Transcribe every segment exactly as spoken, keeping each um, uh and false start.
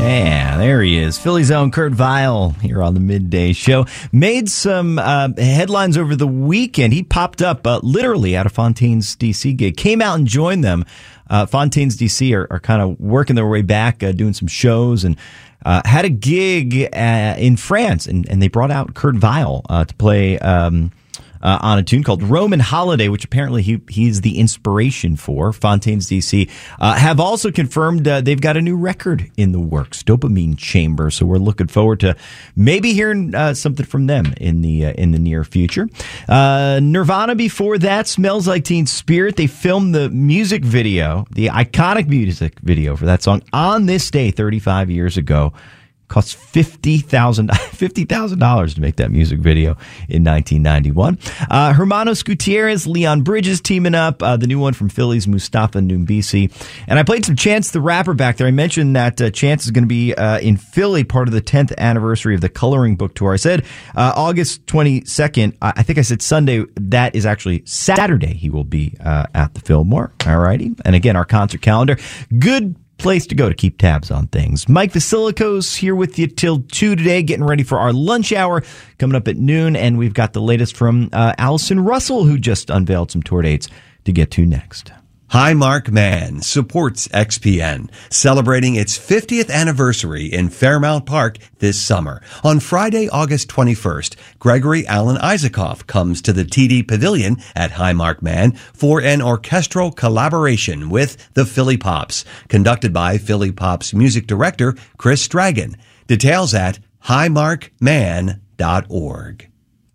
Yeah, there he is. Philly's own Kurt Vile here on the Midday Show. Made some uh, headlines over the weekend. He popped up uh, literally at a Fontaines D C gig. Came out and joined them. Uh, Fontaines D C are, are kind of working their way back, uh, doing some shows, and uh, had a gig uh, in France. And, and they brought out Kurt Vile uh, to play um, uh, on a tune called Roman Holiday, which apparently he he's the inspiration for. Fontaines D C uh, have also confirmed uh, they've got a new record in the works, Dopamine Chamber. So we're looking forward to maybe hearing uh, something from them in the uh, in the near future. Uh, Nirvana before that, Smells Like Teen Spirit. They filmed the music video, the iconic music video for that song on this day thirty-five years ago. Cost fifty thousand dollars to make that music video in nineteen ninety-one. Uh, Hermanos Gutierrez, Leon Bridges teaming up. Uh, the new one from Philly's Mustafa Numbisi. And I played some Chance the Rapper back there. I mentioned that uh, Chance is going to be uh, in Philly, part of the tenth anniversary of the Coloring Book Tour. I said uh, August twenty-second. I, I think I said Sunday. That is actually Saturday. He will be uh, at the Fillmore. All righty. And again, our concert calendar. Good place to go to keep tabs on things. Mike Vasilikos here with you till two today, getting ready for our lunch hour coming up at noon, and we've got the latest from uh, Allison Russell, who just unveiled some tour dates to get to next. Highmark Man supports X P N, celebrating its fiftieth anniversary in Fairmount Park this summer. On Friday, August twenty-first, Gregory Alan Isaacoff comes to the T D Pavilion at Highmark Man for an orchestral collaboration with the Philly Pops, conducted by Philly Pops music director Chris Stragan. Details at highmark man dot org.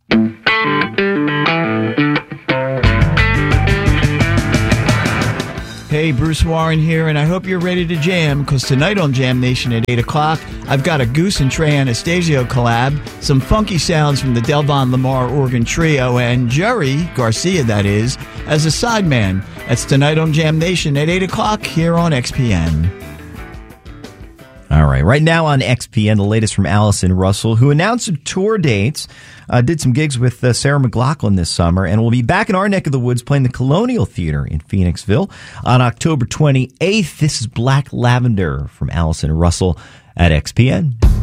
Hey, Bruce Warren here, and I hope you're ready to jam, because tonight on Jam Nation at eight o'clock, I've got a Goose and Trey Anastasio collab, some funky sounds from the Delvon Lamar Organ Trio, and Jerry Garcia, that is, as a sideman. That's tonight on Jam Nation at eight o'clock here on X P N. All right. Right now on X P N, the latest from Allison Russell, who announced some tour dates, uh, did some gigs with uh, Sarah McLachlan this summer, and will be back in our neck of the woods playing the Colonial Theater in Phoenixville on October twenty-eighth. This is Black Lavender from Allison Russell at X P N.